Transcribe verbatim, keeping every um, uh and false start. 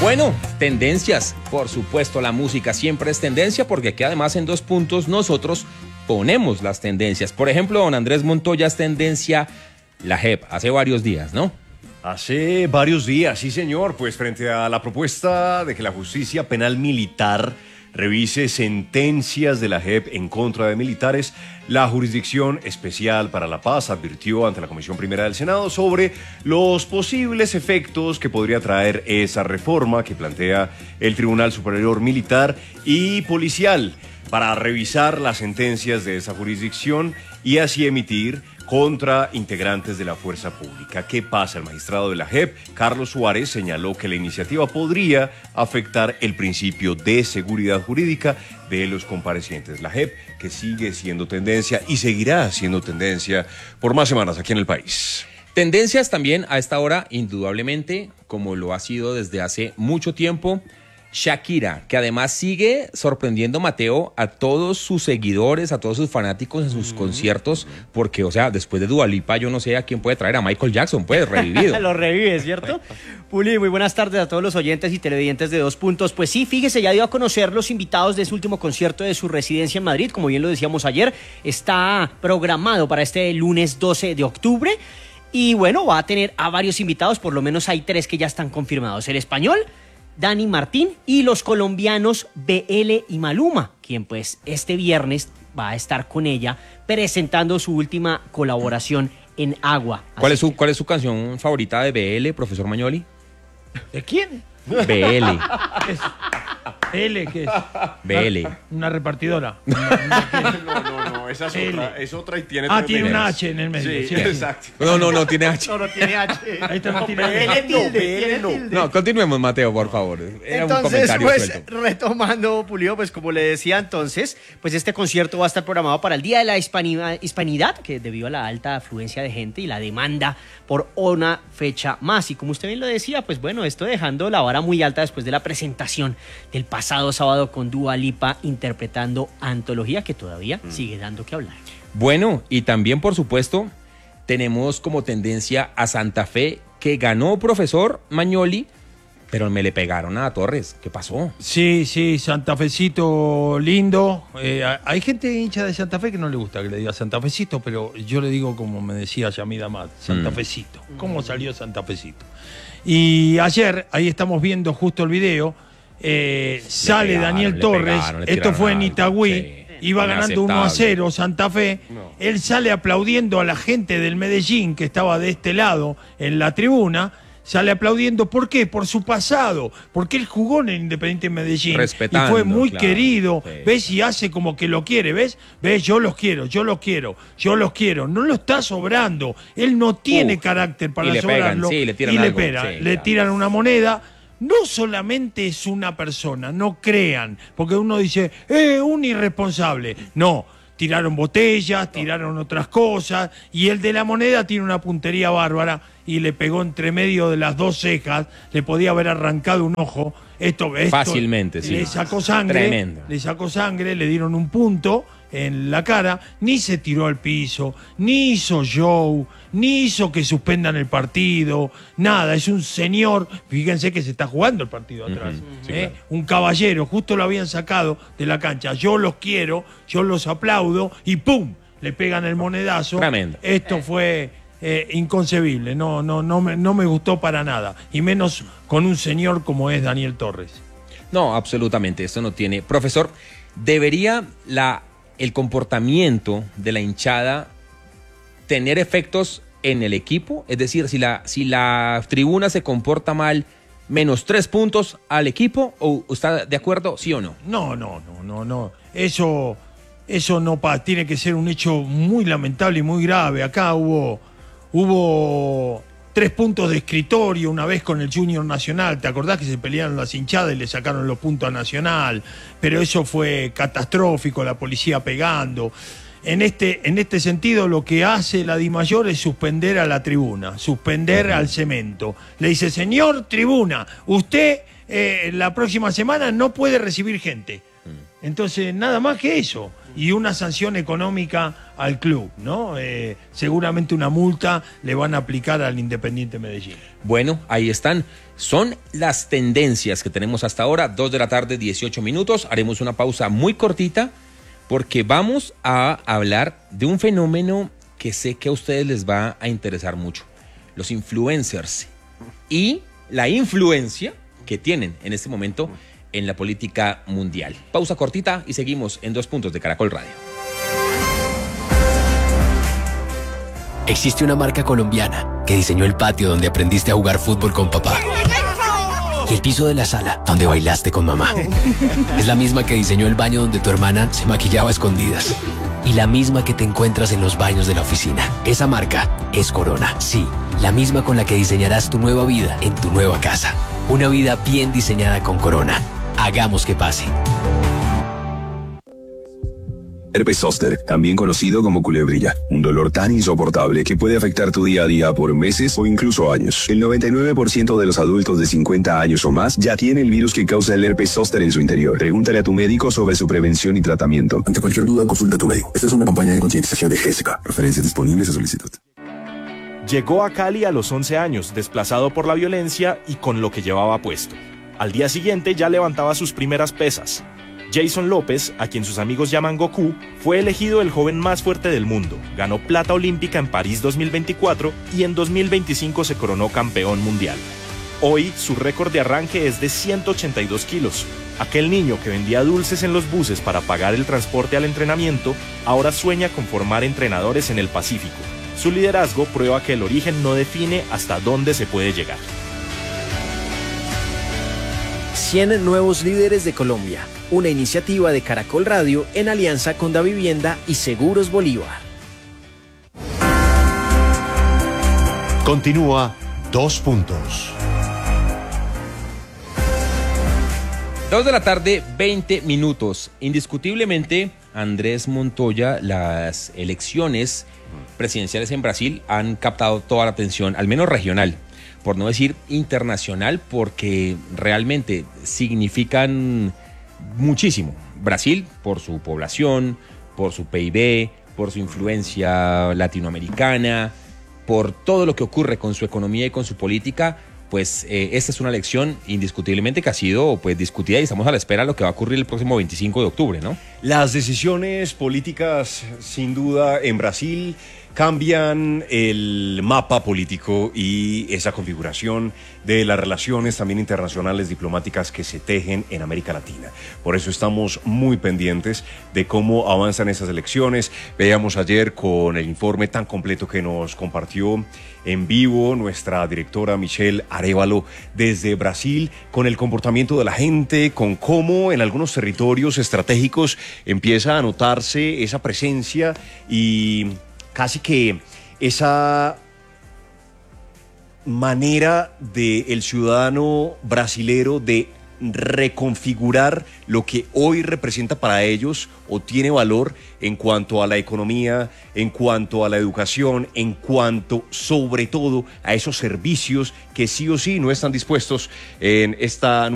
Bueno, tendencias, por supuesto, la música siempre es tendencia porque aquí además en Dos Puntos nosotros ponemos las tendencias. Por ejemplo, don Andrés Montoya es tendencia la J E P hace varios días, ¿no? Hace varios días, sí señor, pues frente a la propuesta de que la justicia penal militar revise sentencias de la J E P en contra de militares, la Jurisdicción Especial para la Paz advirtió ante la Comisión Primera del Senado sobre los posibles efectos que podría traer esa reforma que plantea el Tribunal Superior Militar y Policial para revisar las sentencias de esa jurisdicción y así emitir contra integrantes de la fuerza pública. ¿Qué pasa? El magistrado de la J E P, Carlos Suárez, señaló que la iniciativa podría afectar el principio de seguridad jurídica de los comparecientes. La J E P que sigue siendo tendencia y seguirá siendo tendencia por más semanas aquí en el país. Tendencias también a esta hora, indudablemente, como lo ha sido desde hace mucho tiempo, Shakira, que además sigue sorprendiendo, Mateo, a todos sus seguidores, a todos sus fanáticos en sus mm, conciertos, porque, o sea, después de Dua Lipa, yo no sé a quién puede traer, a Michael Jackson, pues, revivido. Lo revive, ¿cierto? Puli, muy buenas tardes a todos los oyentes y televidentes de Dos Puntos. Pues sí, fíjese, ya dio a conocer los invitados de su último concierto de su residencia en Madrid, como bien lo decíamos ayer, está programado para este lunes doce de octubre, y bueno, va a tener a varios invitados, por lo menos hay tres que ya están confirmados, el español, Dani Martín, y los colombianos B L y Maluma, quien pues este viernes va a estar con ella presentando su última colaboración en Agua. ¿Cuál es su, cuál es su canción favorita de B L, profesor Magnoli? ¿De quién? B L. ¿Qué es? ¿B L qué es? B L. Una, una repartidora. No, no, no, esa es L. otra, es otra y tiene Ah, tres tiene letras. una H en el medio. Sí, Sí, exacto. No, no, no tiene H. No, no tiene H. Ahí está, no No, tiene B L H. tilde, B L tiene no. tilde. No, continuemos, Mateo, por favor. Era Entonces, un comentario pues, suelto. retomando, Pulido, pues como le decía entonces, pues este concierto va a estar programado para el Día de la Hispanidad, Hispanidad, que debido a la alta afluencia de gente y la demanda por una fecha más. Y como usted bien lo decía, pues bueno, esto dejando la vara muy alta después de la presentación del pasado sábado con Dua Lipa interpretando Antología, que todavía mm. sigue dando que hablar. Bueno, y también, por supuesto, tenemos como tendencia a Santa Fe, que ganó profesor Magnoli, pero me le pegaron a Torres. ¿Qué pasó? Sí, sí, Santafecito lindo. Eh, hay gente hincha de Santa Fe que no le gusta que le diga Santafecito, pero yo le digo como me decía Yamida Amat, Santafecito. Mm. ¿Cómo salió Santafecito? Y ayer, ahí estamos viendo justo el video, eh, sale pegaron, Daniel Torres, pegaron, esto fue en Itagüí, sí, iba ganando uno a cero Santa Fe, no. Él sale aplaudiendo a la gente del Medellín que estaba de este lado en la tribuna, sale aplaudiendo, ¿por qué? Por su pasado, porque él jugó en el Independiente Medellín respetando, y fue muy claro, querido, sí. ¿Ves? Y hace como que lo quiere, ¿ves? ¿Ves? Yo los quiero, yo los quiero, yo los quiero, no lo está sobrando, él no tiene Uf, carácter para y le sobrarlo, pegan, sí, le tiran y le, algo, pega, sí, le claro. tiran una moneda. No solamente es una persona, no crean, porque uno dice, eh, un irresponsable, no. Tiraron botellas, tiraron otras cosas, y el de la moneda tiene una puntería bárbara y le pegó entre medio de las dos cejas, le podía haber arrancado un ojo. Esto, esto Fácilmente, sí. Le sacó sangre, Tremendo. le sacó sangre, le dieron un punto en la cara, ni se tiró al piso, ni hizo show, ni hizo que suspendan el partido, nada, es un señor, fíjense que se está jugando el partido atrás, Uh-huh. Sí, ¿eh? claro. Un caballero, justo lo habían sacado de la cancha, yo los quiero, yo los aplaudo, y ¡pum!, le pegan el monedazo. Tremendo. Esto fue eh, inconcebible, no, no, no, me, no me gustó para nada, y menos con un señor como es Daniel Torres. No, absolutamente, esto no tiene. Profesor, ¿debería la, el comportamiento de la hinchada tener efectos en el equipo? Es decir, si la, si la tribuna se comporta mal, menos tres puntos al equipo, ¿o está de acuerdo, sí o no? No, no, no, no, no. Eso, eso no pa, tiene que ser un hecho muy lamentable y muy grave. Acá hubo, hubo tres puntos de escritorio una vez con el Junior Nacional. ¿Te acordás que se pelearon las hinchadas y le sacaron los puntos a Nacional? Pero eso fue catastrófico, la policía pegando. En este, en este sentido, lo que hace la DIMAYOR es suspender a la tribuna, suspender uh-huh. al cemento. Le dice, señor tribuna, usted eh, la próxima semana no puede recibir gente. Uh-huh. Entonces, nada más que eso. Y una sanción económica al club, ¿no? Eh, seguramente una multa le van a aplicar al Independiente Medellín. Bueno, ahí están. Son las tendencias que tenemos hasta ahora. Dos de la tarde, dieciocho minutos. Haremos una pausa muy cortita porque vamos a hablar de un fenómeno que sé que a ustedes les va a interesar mucho. Los influencers y la influencia que tienen en este momento en la política mundial. Pausa cortita y seguimos en Dos Puntos de Caracol Radio. Existe una marca colombiana que diseñó el patio donde aprendiste a jugar fútbol con papá y el piso de la sala donde bailaste con mamá. Es la misma que diseñó el baño donde tu hermana se maquillaba a escondidas y la misma que te encuentras en los baños de la oficina. Esa marca es Corona. Sí, la misma con la que diseñarás tu nueva vida en tu nueva casa. Una vida bien diseñada con Corona. Hagamos que pase. Herpes zóster, también conocido como culebrilla, un dolor tan insoportable que puede afectar tu día a día por meses o incluso años. El noventa y nueve por ciento de los adultos de cincuenta años o más ya tiene el virus que causa el herpes zóster en su interior. Pregúntale a tu médico sobre su prevención y tratamiento. Ante cualquier duda, consulta a tu médico. Esta es una campaña de concientización de G S K. Referencias disponibles a solicitud. Llegó a Cali a los once años, desplazado por la violencia y con lo que llevaba puesto. Al día siguiente ya levantaba sus primeras pesas. Jason López, a quien sus amigos llaman Goku, fue elegido el joven más fuerte del mundo. Ganó plata olímpica en París dos mil veinticuatro y en dos mil veinticinco se coronó campeón mundial. Hoy su récord de arranque es de ciento ochenta y dos kilos. Aquel niño que vendía dulces en los buses para pagar el transporte al entrenamiento, ahora sueña con formar entrenadores en el Pacífico. Su liderazgo prueba que el origen no define hasta dónde se puede llegar. cien nuevos líderes de Colombia, una iniciativa de Caracol Radio en alianza con Davivienda y Seguros Bolívar. Continúa Dos Puntos. Dos de la tarde, veinte minutos. Indiscutiblemente, Andrés Montoya, las elecciones presidenciales en Brasil han captado toda la atención, al menos regional, por no decir internacional, porque realmente significan muchísimo. Brasil, por su población, por su P I B, por su influencia latinoamericana, por todo lo que ocurre con su economía y con su política, pues eh, esta es una elección indiscutiblemente que ha sido pues discutida y estamos a la espera de lo que va a ocurrir el próximo veinticinco de octubre, ¿no? Las decisiones políticas, sin duda, en Brasil cambian el mapa político y esa configuración de las relaciones también internacionales diplomáticas que se tejen en América Latina. Por eso estamos muy pendientes de cómo avanzan esas elecciones. Veíamos ayer con el informe tan completo que nos compartió en vivo nuestra directora Michelle Arévalo desde Brasil, con el comportamiento de la gente, con cómo en algunos territorios estratégicos empieza a notarse esa presencia y casi que esa manera del ciudadano brasilero de reconfigurar lo que hoy representa para ellos o tiene valor en cuanto a la economía, en cuanto a la educación, en cuanto sobre todo a esos servicios que sí o sí no están dispuestos en esta